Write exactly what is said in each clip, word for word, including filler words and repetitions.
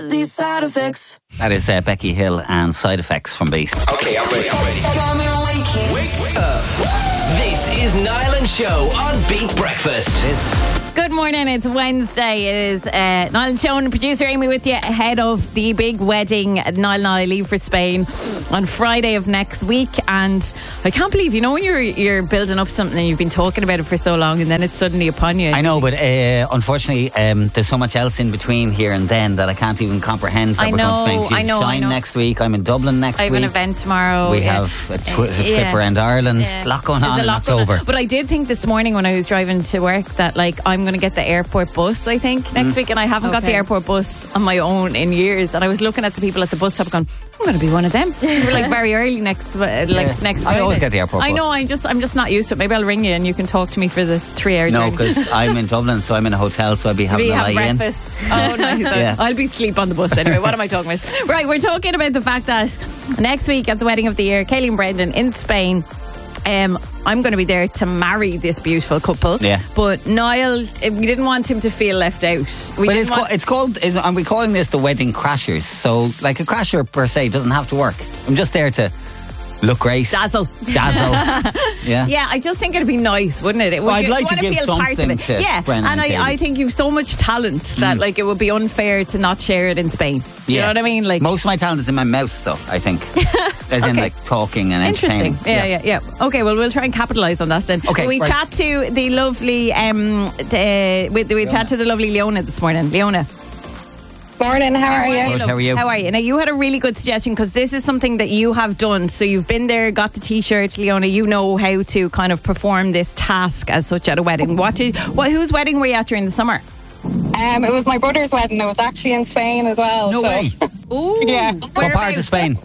these side effects. That is uh, Becky Hill and Side Effects from Beat. Okay, I'm ready, I'm ready. Come and wake Wake up. This is Niall and Show on Beat Breakfast. Good morning, it's Wednesday. It is uh, Niall and Show and producer Amy with you ahead of the big wedding. Niall and I leave for Spain on Friday of next week, and I can't believe, you know, when you're you're building up something and you've been talking about it for so long and then it's suddenly upon you. I know, but uh, unfortunately um, there's so much else in between here and then that I can't even comprehend that I we're know, going to Spain. I know, Shine I know. next week. I'm in Dublin next I have week. an event tomorrow. We yeah. have a, tw- a trip Yeah. around Ireland. Yeah. A lot going There's on a in lot going October. on. But I did think this morning when I was driving to work that, like, I'm going to get the airport bus, I think, next Mm. week, and I haven't got the Okay. airport bus on my own in years. And I was looking at the people at the bus stop going, I'm going to be one of them. We're like very early next, uh, like Yeah. next I Friday. always get the airport I bus. know. I'm just, I'm just not used to it. Maybe I'll ring you and you can talk to me for the three-hour No, journey. because I'm in Dublin, so I'm in a hotel, so I'll be having We a have lie in. breakfast. Oh, nice. Yeah. I'll be asleep on the bus anyway. What am I talking about? Right, we're talking about the fact that next week at the wedding of the year, Kaylee and Brendan in Spain, um, I'm going to be there to marry this beautiful couple. Yeah. But Niall, eh, we didn't want him to feel left out. We But didn't it's, want- called, it's called, is, are we calling this the wedding crashers? So, like, a crasher per se doesn't have to work. I'm just there to look great. Dazzle. Dazzle. Yeah. Yeah, I just think it'd be nice, wouldn't it? it Well, would, I'd like you to wanna give feel part of something it. to Yeah, Brendan and and I, Kaylee. I think you've so much talent that like it would be unfair to not share it in Spain. Do you know what I mean? Like, most of my talent is in my mouth, though, I think. As in, Okay. like, talking and interesting. entertaining. Yeah, yeah, yeah, Okay, well, we'll try and capitalise on that then. Okay, we right. chat to the lovely, um, the, we, we chat to the lovely Leona this morning. Leona. Morning, how are you? Good, how are you? How are you? Now, you had a really good suggestion because this is something that you have done. So you've been there, got the T-shirt, Leona. You know how to kind of perform this task as such at a wedding. What did? What? Whose wedding were you at during the summer? Um, it was my brother's wedding. It was actually in Spain as well. No so. way. Ooh, Yeah. What part of whereabouts? Spain?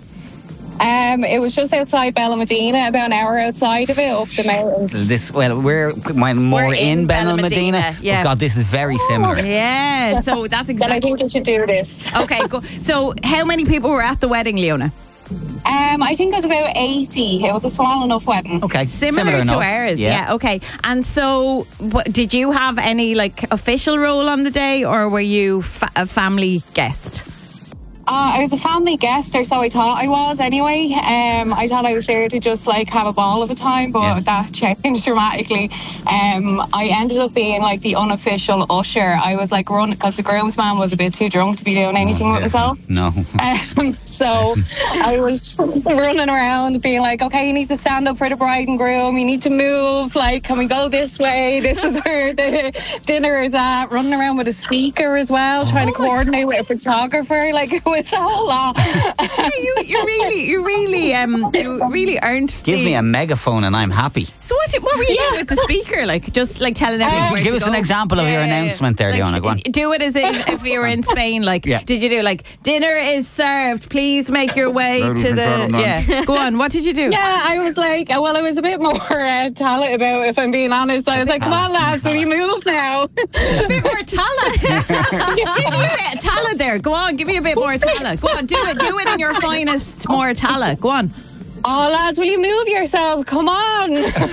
Um, it was just outside Benalmádena, about an hour outside of it, up the mountains. This, well, we're more We're in in Benalmádena. Benalmádena, yeah. Oh, God, this is very similar. Yeah. So that's Then I exactly. think we should do this. Okay, go. So, how many people were at the wedding, Leona? Um, I think it was about eighty. It was a small enough wedding. Okay, Similar, to enough. ours, yeah. Okay, and so, what, did you have any like official role on the day, or were you fa- a family guest? Uh, I was a family guest, or so I thought I was anyway. Um, I thought I was there to just like have a ball of a time, but Yeah. that changed dramatically. Um, I ended up being like the unofficial usher. I was like run because the groomsman was a bit too drunk to be doing anything with himself. No. Um, so I was running around being like, okay, you need to stand up for the bride and groom. You need to move. Like, can we go this way? This is where the dinner is at. Running around with a speaker as well, trying to coordinate with a photographer. Like, it was a whole lot. you, you really, you really, um, you really earned. Give the, me a megaphone and I'm happy. So what? What were you doing with the speaker? Like just like telling everyone. where Give to us go? an example of your announcement there, Like, Leona, go on. Do it as if, if you were in Spain. Like, Yeah. did you do like dinner is served? Please make your way Ladies to and the. gentlemen. Yeah, go on. What did you do? Yeah, I was like, well, I was a bit more uh, talent about it, if I'm being honest. I was like, come on, lads, will you move now? A bit more talent. give me a bit of talent there. Go on, give me a bit more talent. Go on, do it. Do it in your finest, more talent. Go on. Oh, lads, will you move yourself? Come on.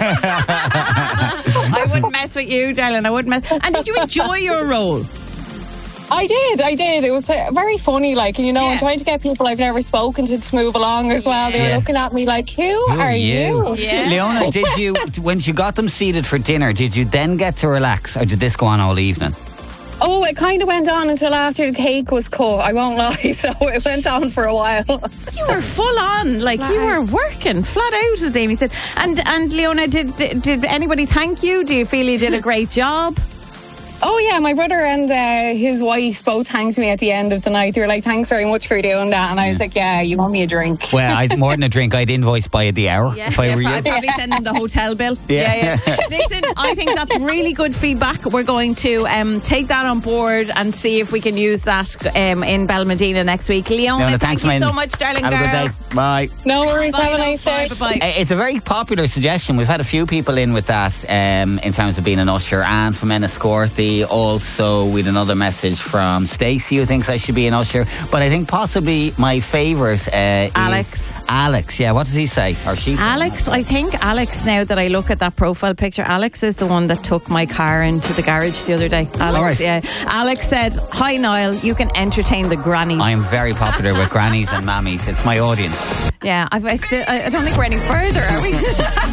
I wouldn't mess with you, darling. I wouldn't mess. And did you enjoy your role? I did, I did. It was uh, very funny, like, you know, Yeah. I'm trying to get people I've never spoken to to move along as well. They Yeah. were looking at me like, who, are you? Yeah. Leona, did you, when you got them seated for dinner, did you then get to relax or did this go on all evening? Oh, it kind of went on until after the cake was cut, I won't lie. So it went on for a while. You were full on, like you were working flat out, as Amy said. And and Leona, did, did did anybody thank you? Do you feel you did a great job? Oh, yeah, my brother and uh, his wife both thanked me at the end of the night. They were like, thanks very much for doing that. And I was like, yeah, you want me a drink? Well, I'd more than a drink. I'd invoice by the hour if I were you. I'd probably send them the hotel bill. Yeah. yeah, yeah. Listen, I think that's really good feedback. We're going to um, take that on board and see if we can use that um, in Benalmádena next week. Leona, Leona, thank thanks, you man. so much, darling Have girl. a good day. Bye. No worries, Bye, have a love. nice Bye, day. bye, bye. Uh, It's a very popular suggestion. We've had a few people in with that um, in terms of being an usher. And from Enniscorthy possibly also with another message from Stacey, who thinks I should be an usher. But I think possibly my favourite uh, Alex. is Alex. Yeah, what does he say? Or she say? Alex, I think Alex, now that I look at that profile picture, Alex is the one that took my car into the garage the other day. Alex, All right. yeah. Alex said, "Hi Niall, you can entertain the grannies." I am very popular with grannies and mammies. It's my audience. Yeah, I, I, still, I, I don't think we're any further, are we?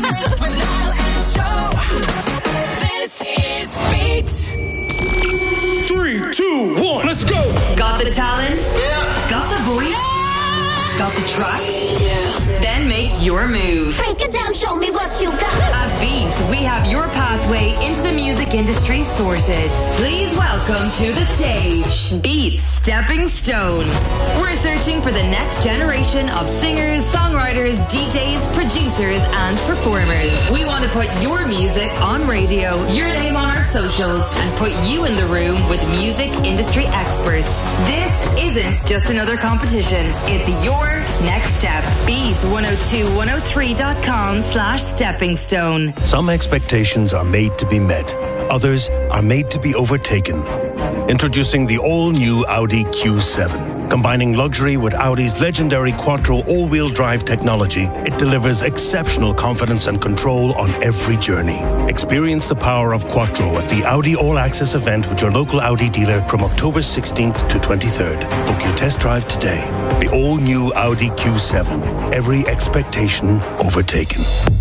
This is Beat. Three, two, one, let's go! Got the talent? Yeah. Got the voice? Yeah. Got the track? Yeah. Then make your move. Break it down, show me what you got. At Beat, we have your pathway into the music industry sorted. Please welcome to the stage, Beat's Stepping Stone. We're searching for the next generation of singers, songwriters, D Js, producers, and performers. We want to put your music on radio, your name on our socials, and put you in the room with music industry experts. This isn't just another competition. It's your next step. Beat one oh two one oh three dot com slash stepping stone. Some expectations are made to be met. Others are made to be overtaken. Introducing the all-new Audi Q seven. Combining luxury with Audi's legendary Quattro all-wheel drive technology, it delivers exceptional confidence and control on every journey. Experience the power of Quattro at the Audi All-Access event with your local Audi dealer from October sixteenth to twenty-third. Book your test drive today. The all-new Audi Q seven. Every expectation overtaken.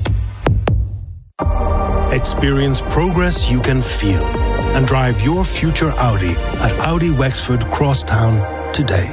Experience progress you can feel and drive your future Audi at Audi Wexford Crosstown today.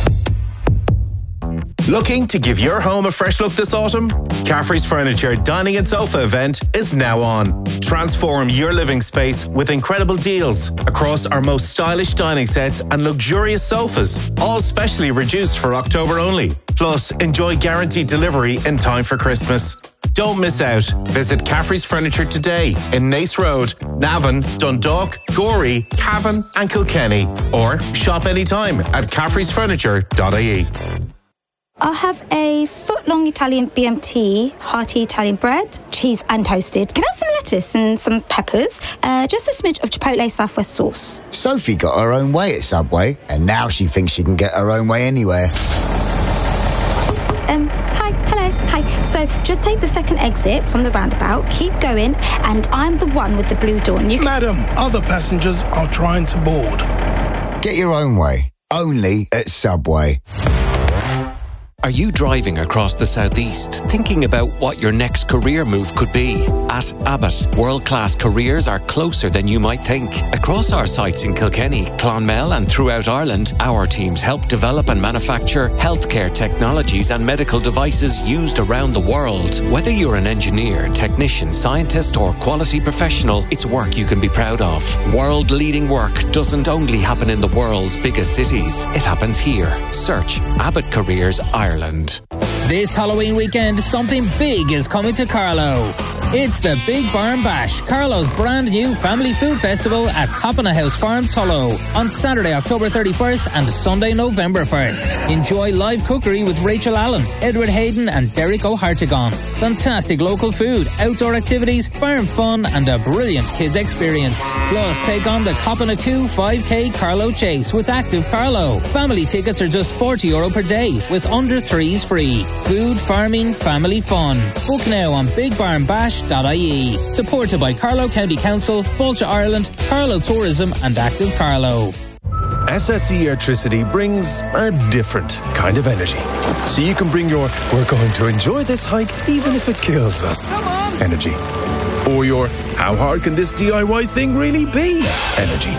Looking to give your home a fresh look this autumn? Caffrey's Furniture Dining and Sofa event is now on. Transform your living space with incredible deals across our most stylish dining sets and luxurious sofas, all specially reduced for October only. Plus, enjoy guaranteed delivery in time for Christmas. Don't miss out. Visit Caffrey's Furniture today in Nace Road, Navan, Dundalk, Gorey, Cavan and Kilkenny. Or shop anytime at caffreys furniture dot I E. I'll have a foot-long Italian B M T, hearty Italian bread, cheese and toasted. Can I have some lettuce and some peppers? Uh, just a smidge of Chipotle Southwest sauce. Sophie got her own way at Subway, and now she thinks she can get her own way anywhere. Um, hi, hello, hi. So just take the second exit from the roundabout, keep going, and I'm the one with the blue door. And you can... Madam, other passengers are trying to board. Get your own way, only at Subway. Are you driving across the southeast, thinking about what your next career move could be? At Abbott, world-class careers are closer than you might think. Across our sites in Kilkenny, Clonmel and throughout Ireland, our teams help develop and manufacture healthcare technologies and medical devices used around the world. Whether you're an engineer, technician, scientist or quality professional, it's work you can be proud of. World-leading work doesn't only happen in the world's biggest cities. It happens here. Search Abbott Careers Ireland. Ireland. This Halloween weekend, something big is coming to Carlow. It's the Big Barn Bash, Carlow's brand new family food festival at Coppina House Farm, Tullow, on Saturday, October thirty-first and Sunday, November first. Enjoy live cookery with Rachel Allen, Edward Hayden and Derek O'Hartigon. Fantastic local food, outdoor activities, farm fun and a brilliant kids experience. Plus, take on the Coppina Coup five K Carlow Chase with Active Carlow. Family tickets are just forty euro per day, with under threes free. Food, farming, family fun. Book now on big barn bash dot I E. Supported by Carlow County Council, Fáilte Ireland, Carlow Tourism and Active Carlow. S S E Airtricity brings a different kind of energy. So you can bring your, we're going to enjoy this hike even if it kills us, energy. Or your, how hard can this D I Y thing really be, energy.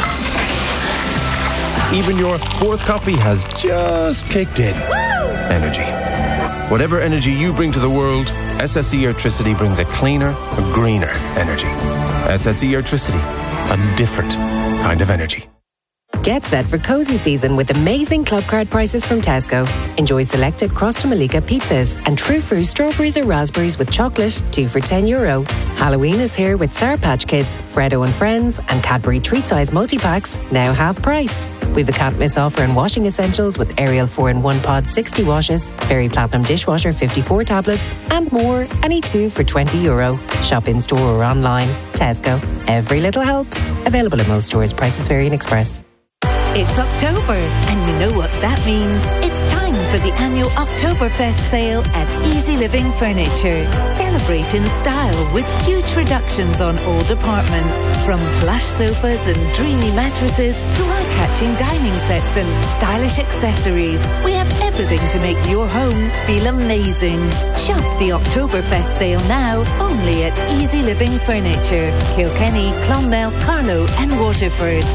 Even your fourth coffee has just kicked in, energy. Whatever energy you bring to the world, S S E Airtricity brings a cleaner, a greener energy. S S E Airtricity, a different kind of energy. Get set for cozy season with amazing club card prices from Tesco. Enjoy selected Cross to Malika pizzas and True Fruit strawberries or raspberries with chocolate, two for ten euro. Halloween is here with Sour Patch Kids, Freddo and Friends and Cadbury treat size multi-packs, now half price. We've a can't miss offer in washing essentials with Ariel four in one pod sixty washes, Fairy Platinum dishwasher fifty-four tablets, and more. Any two for twenty euro. Shop in store or online. Tesco. Every little helps. Available in most stores. Prices vary in Express. It's October, and you know what that means. It's time for the annual Oktoberfest sale at Easy Living Furniture. Celebrate in style with huge reductions on all departments. From plush sofas and dreamy mattresses to eye-catching dining sets and stylish accessories. We have everything to make your home feel amazing. Shop the Oktoberfest sale now only at Easy Living Furniture. Kilkenny, Clonmel, Carlow and Waterford.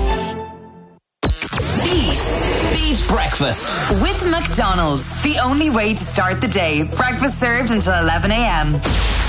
Beat. Beat Breakfast. With McDonald's, the only way to start the day. Breakfast served until eleven a.m.